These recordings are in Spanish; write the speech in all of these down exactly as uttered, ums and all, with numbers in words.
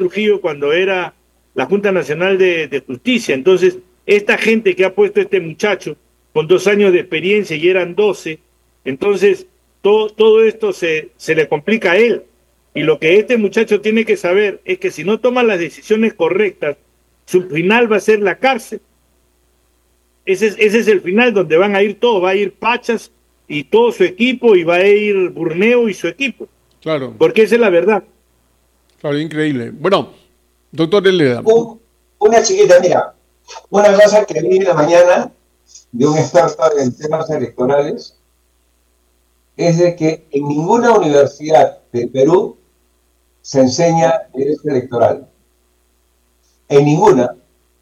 Trujillo cuando era la Junta Nacional de, de Justicia. Entonces, esta gente que ha puesto este muchacho con dos años de experiencia y eran doce, entonces todo, todo esto se, se le complica a él. Y lo que este muchacho tiene que saber es que si no toma las decisiones correctas, su final va a ser la cárcel. Ese es, ese es el final donde van a ir todos, va a ir Pachas y todo su equipo, y va a ir Burneo y su equipo. Claro. Porque esa es la verdad. Claro, increíble. Bueno, doctor Helera. Un, una chiquita, mira, una cosa que vi en la mañana de un experto en temas electorales es de que en ninguna universidad del Perú se enseña derecho electoral. En ninguna.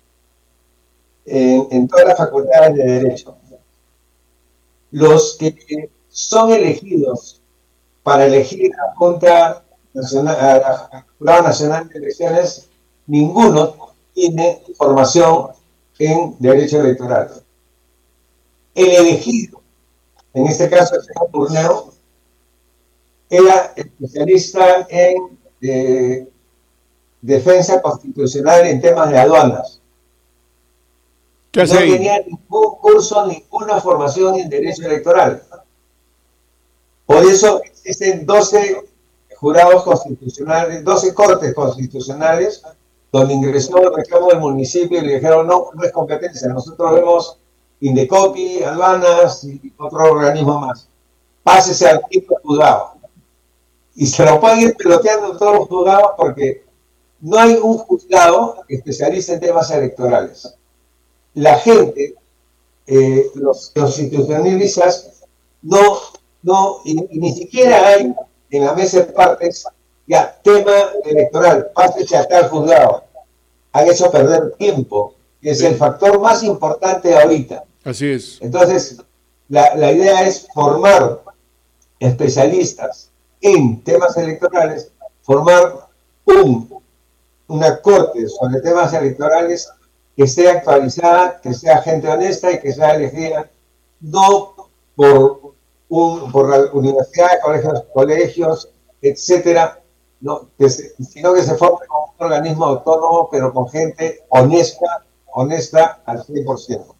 En, en todas las facultades de Derecho. Los que son elegidos para elegir a la Junta Nacional, a Jurado Nacional de Elecciones, ninguno tiene formación en Derecho Electoral. El elegido, en este caso el señor Burneo, era especialista en eh, defensa constitucional en temas de aduanas. ¿Qué hace no ahí? tenía ningún curso, ninguna formación en derecho electoral. Por eso existen doce jurados constitucionales, doce cortes constitucionales, donde ingresó el reclamo del municipio y le dijeron, no, no es competencia, nosotros vemos Indecopi, aduanas y otro organismo más. Pásese al quinto juzgado. Y se lo pueden ir peloteando todos los juzgados porque no hay un juzgado especialista en temas electorales. La gente, eh, los constitucionalistas, no, no, y, y ni siquiera hay en la mesa de partes ya tema electoral, pásese a tal juzgado. Han hecho perder tiempo, que es sí. el factor más importante ahorita. Así es. Entonces, la, la idea es formar especialistas en temas electorales, formar un, una corte sobre temas electorales que esté actualizada, que sea gente honesta y que sea elegida no por, un, por la universidad, colegios, colegios etcétera, no, que se, sino que se forme como un organismo autónomo, pero con gente honesta, honesta al cien por ciento.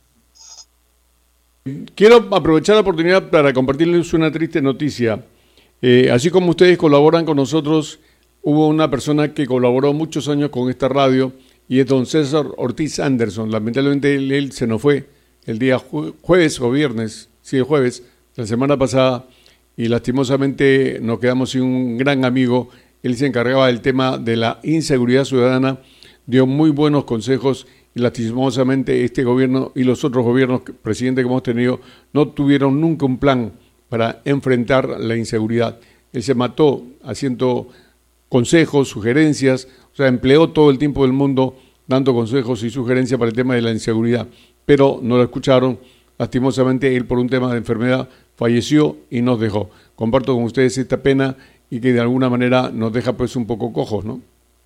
Quiero aprovechar la oportunidad para compartirles una triste noticia. Eh, así como ustedes colaboran con nosotros, hubo una persona que colaboró muchos años con esta radio, y es don César Ortiz Anderson. Lamentablemente él, él se nos fue el día jue jueves o viernes, sí, el jueves, la semana pasada, y lastimosamente nos quedamos sin un gran amigo. Él se encargaba del tema de la inseguridad ciudadana, dio muy buenos consejos, y lastimosamente este gobierno y los otros gobiernos, presidentes que hemos tenido, no tuvieron nunca un plan para enfrentar la inseguridad. Él se mató haciendo consejos, sugerencias, o sea, empleó todo el tiempo del mundo dando consejos y sugerencias para el tema de la inseguridad, pero no lo escucharon. Lastimosamente él, por un tema de enfermedad, falleció y nos dejó. Comparto con ustedes esta pena y que de alguna manera nos deja pues un poco cojos, ¿no?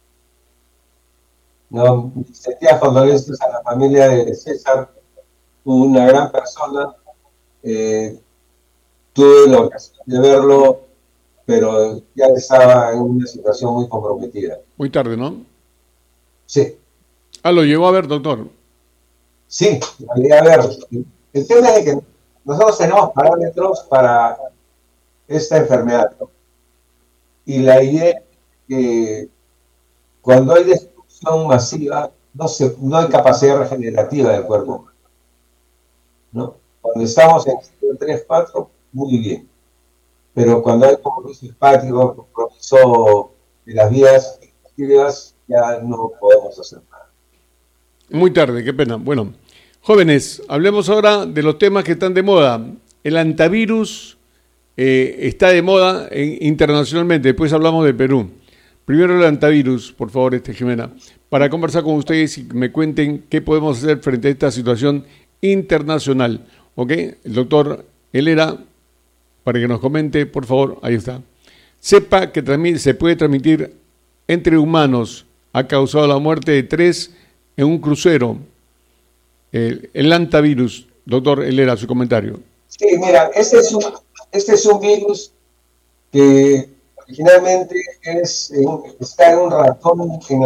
No, mis sentidas condolencias a la familia de César, una gran persona. Eh, tuve la ocasión de verlo, pero ya estaba en una situación muy comprometida. Muy tarde, ¿no? Sí. Ah, ¿lo llegó a ver, doctor? Sí, lo llegué a ver. El tema es que nosotros tenemos parámetros para esta enfermedad, ¿no? Y la idea es que cuando hay destrucción masiva, no, se, no hay capacidad regenerativa del cuerpo, ¿no? Cuando estamos en tres, cuatro, muy bien. Pero cuando hay compromiso hepático, compromiso de las vías digestivas, ya no podemos hacer nada. Muy tarde, qué pena. Bueno, jóvenes, hablemos ahora de los temas que están de moda. El antivirus eh, está de moda en, internacionalmente, después hablamos de Perú. Primero el antivirus, por favor, este Jimena, para conversar con ustedes y me cuenten qué podemos hacer frente a esta situación internacional. ¿Ok? El doctor Helera, para que nos comente, por favor, ahí está. Sepa que se puede transmitir entre humanos. Ha causado la muerte de tres en un crucero. El, el antivirus, doctor Helera, su comentario. Sí, mira, este es un, este es un virus que originalmente es, está en un ratón en